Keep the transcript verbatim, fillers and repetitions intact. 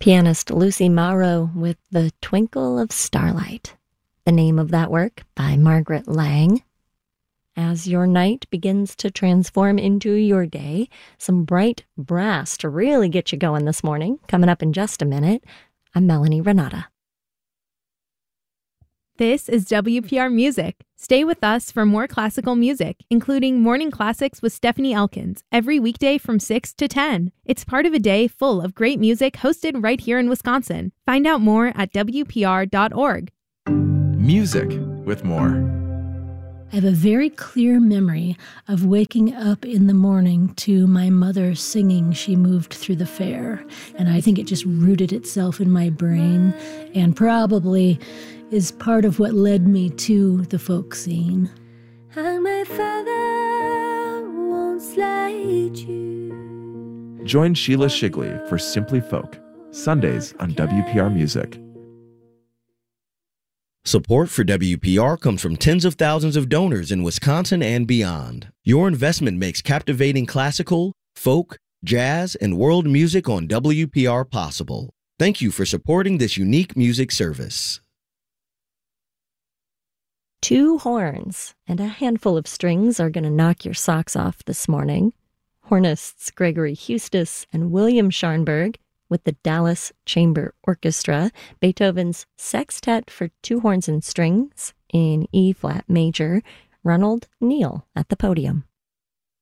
Pianist Lucy Morrow with The Twinkle of Starlight. The name of that work by Margaret Lang. As your night begins to transform into your day, some bright brass to really get you going this morning. Coming up in just a minute, I'm Melanie Renata. This is W P R Music. Stay with us for more classical music, including Morning Classics with Stephanie Elkins, every weekday from six to ten. It's part of a day full of great music hosted right here in Wisconsin. Find out more at W P R dot org. Music with more. I have a very clear memory of waking up in the morning to my mother singing She Moved Through the Fair. And I think it just rooted itself in my brain and probably is part of what led me to the folk scene. And my father won't slide you. Join Sheila Shigley for Simply Folk, Sundays on W P R Music. Support for W P R comes from tens of thousands of donors in Wisconsin and beyond. Your investment makes captivating classical, folk, jazz, and world music on W P R possible. Thank you for supporting this unique music service. Two horns and a handful of strings are going to knock your socks off this morning. Hornists Gregory Hustis and William Scharnberg with the Dallas Chamber Orchestra, Beethoven's Sextet for Two Horns and Strings in E-flat major, Ronald Neal at the podium.